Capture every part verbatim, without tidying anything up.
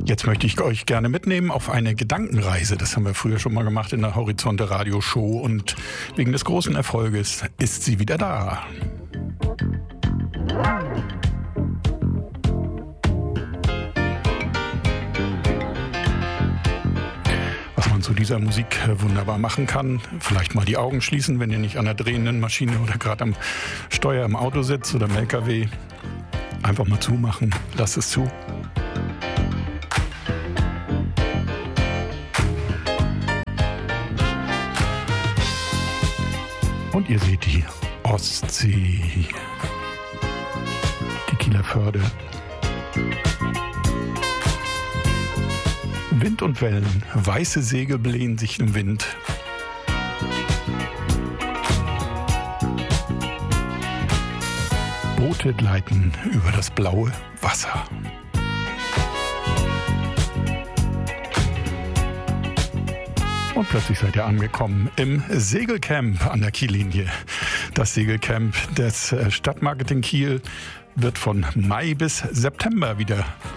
Jetzt möchte ich euch gerne mitnehmen auf eine Gedankenreise. Das haben wir früher schon mal gemacht in der Horizonte Radio Show und wegen des großen Erfolges ist sie wieder da. Was man zu dieser Musik wunderbar machen kann, vielleicht mal die Augen schließen, wenn ihr nicht an der drehenden Maschine oder gerade am Steuer im Auto sitzt oder im L K W. Einfach mal zumachen, lasst es zu. Und ihr seht die Ostsee, die Kieler Förde. Wind und Wellen, weiße Segel blähen sich im Wind. Boote gleiten über das blaue Wasser. Und plötzlich seid ihr angekommen im Segelcamp an der Kiellinie. Das Segelcamp des Stadtmarketing Kiel wird von Mai bis September wieder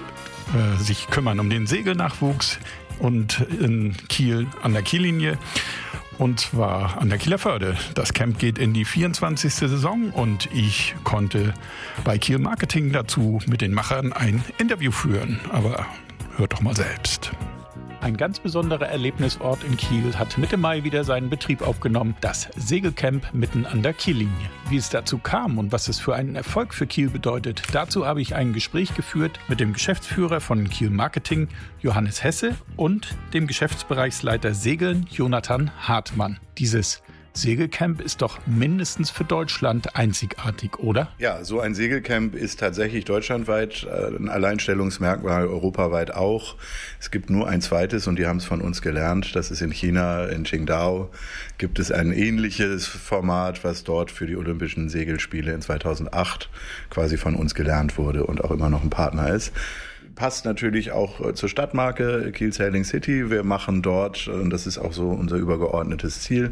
äh, sich kümmern um den Segelnachwuchs und in Kiel an der Kiellinie. Und zwar an der Kieler Förde. Das Camp geht in die vierundzwanzigste Saison und ich konnte bei Kiel Marketing dazu mit den Machern ein Interview führen. Aber hört doch mal selbst. Ein ganz besonderer Erlebnisort in Kiel hat Mitte Mai wieder seinen Betrieb aufgenommen, das Segelcamp mitten an der Kiellinie. Wie es dazu kam und was es für einen Erfolg für Kiel bedeutet, dazu habe ich ein Gespräch geführt mit dem Geschäftsführer von Kiel Marketing, Johannes Hesse, und dem Geschäftsbereichsleiter Segeln, Jonathan Hartmann. Dieses Segelcamp ist doch mindestens für Deutschland einzigartig, oder? Ja, so ein Segelcamp ist tatsächlich deutschlandweit ein Alleinstellungsmerkmal, europaweit auch. Es gibt nur ein zweites und die haben es von uns gelernt. Das ist in China, in Qingdao, gibt es ein ähnliches Format, was dort für die Olympischen Segelspiele in zweitausendacht quasi von uns gelernt wurde und auch immer noch ein Partner ist. Passt natürlich auch zur Stadtmarke Kiel Sailing City. Wir machen dort, und das ist auch so unser übergeordnetes Ziel,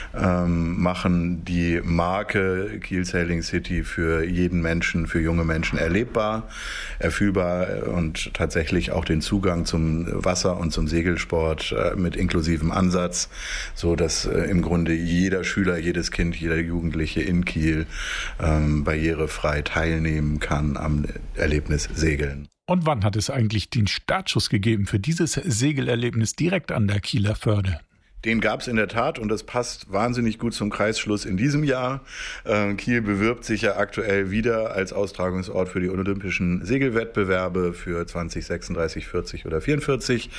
ähm, machen die Marke Kiel Sailing City für jeden Menschen, für junge Menschen erlebbar, erfüllbar und tatsächlich auch den Zugang zum Wasser und zum Segelsport äh, mit inklusivem Ansatz, so dass äh, im Grunde jeder Schüler, jedes Kind, jeder Jugendliche in Kiel ähm, barrierefrei teilnehmen kann am Erlebnis Segeln. Und wann hat es eigentlich den Startschuss gegeben für dieses Segelerlebnis direkt an der Kieler Förde? Den gab es in der Tat und das passt wahnsinnig gut zum Kreisschluss in diesem Jahr. Äh, Kiel bewirbt sich ja aktuell wieder als Austragungsort für die Olympischen Segelwettbewerbe für zwanzig sechsunddreißig, vierzig oder vierundvierzig.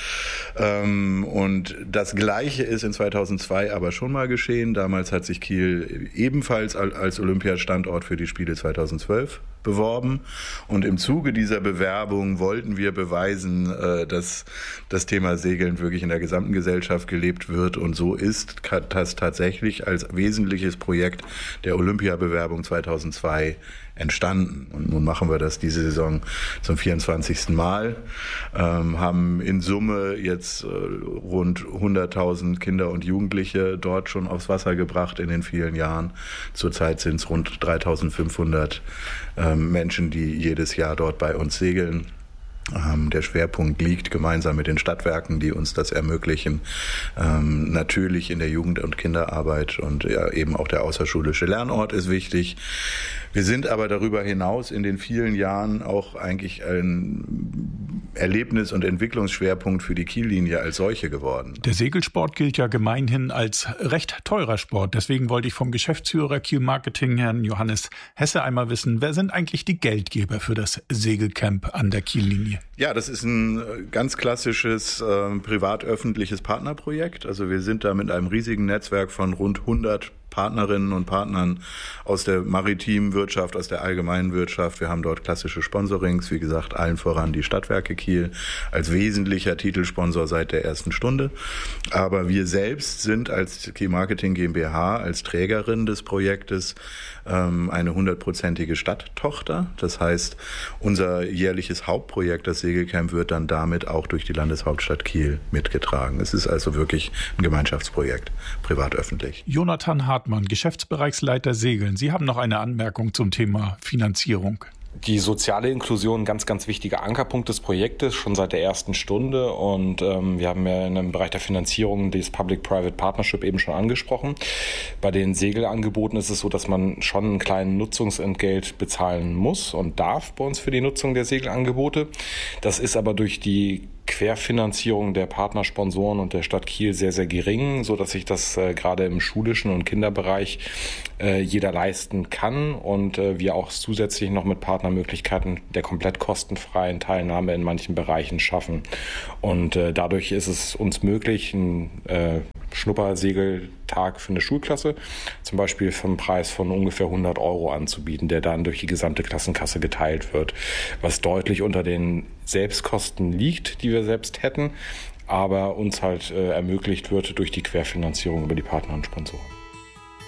Ähm, und das Gleiche ist in zweitausendzwei aber schon mal geschehen. Damals hat sich Kiel ebenfalls als Olympiastandort für die Spiele zweitausendzwölf beworben. Und im Zuge dieser Bewerbung wollten wir beweisen, äh, dass das Thema Segeln wirklich in der gesamten Gesellschaft gelebt wird. Und so ist das tatsächlich als wesentliches Projekt der Olympiabewerbung zweitausendzwei entstanden. Und nun machen wir das diese Saison zum vierundzwanzigsten Mal, ähm, haben in Summe jetzt äh, rund hunderttausend Kinder und Jugendliche dort schon aufs Wasser gebracht in den vielen Jahren. Zurzeit sind es rund dreitausendfünfhundert ähm, Menschen, die jedes Jahr dort bei uns segeln. Ähm, der Schwerpunkt liegt gemeinsam mit den Stadtwerken, die uns das ermöglichen, ähm, natürlich in der Jugend- und Kinderarbeit, und ja, eben auch der außerschulische Lernort ist wichtig. Wir sind aber darüber hinaus in den vielen Jahren auch eigentlich ein Erlebnis- und Entwicklungsschwerpunkt für die Kiellinie als solche geworden. Der Segelsport gilt ja gemeinhin als recht teurer Sport. Deswegen wollte ich vom Geschäftsführer Kiel Marketing, Herrn Johannes Hesse, einmal wissen, wer sind eigentlich die Geldgeber für das Segelcamp an der Kiellinie? Ja, das ist ein ganz klassisches äh, privat-öffentliches Partnerprojekt. Also wir sind da mit einem riesigen Netzwerk von rund hundert Partnerinnen und Partnern aus der maritimen Wirtschaft, aus der allgemeinen Wirtschaft. Wir haben dort klassische Sponsorings, wie gesagt, allen voran die Stadtwerke Kiel als wesentlicher Titelsponsor seit der ersten Stunde. Aber wir selbst sind als Kiel Marketing GmbH, als Trägerin des Projektes, ähm, eine hundertprozentige Stadttochter. Das heißt, unser jährliches Hauptprojekt, das Segelcamp, wird dann damit auch durch die Landeshauptstadt Kiel mitgetragen. Es ist also wirklich ein Gemeinschaftsprojekt, privat-öffentlich. Jonathan Hartmann, Geschäftsbereichsleiter Segeln. Sie haben noch eine Anmerkung zum Thema Finanzierung. Die soziale Inklusion, ein ganz, ganz wichtiger Ankerpunkt des Projektes, schon seit der ersten Stunde. Und ähm, wir haben ja in dem Bereich der Finanzierung das Public-Private Partnership eben schon angesprochen. Bei den Segelangeboten ist es so, dass man schon einen kleinen Nutzungsentgelt bezahlen muss und darf bei uns für die Nutzung der Segelangebote. Das ist aber durch die Querfinanzierung der Partnersponsoren und der Stadt Kiel sehr, sehr gering, so dass sich das äh, gerade im schulischen und Kinderbereich äh, jeder leisten kann und äh, wir auch zusätzlich noch mit Partnermöglichkeiten der komplett kostenfreien Teilnahme in manchen Bereichen schaffen. Und äh, dadurch ist es uns möglich, ein äh, Schnuppersegeltag für eine Schulklasse zum Beispiel vom Preis von ungefähr hundert Euro anzubieten, der dann durch die gesamte Klassenkasse geteilt wird, was deutlich unter den Selbstkosten liegt, die wir selbst hätten, aber uns halt äh, ermöglicht wird durch die Querfinanzierung über die Partner und Sponsoren.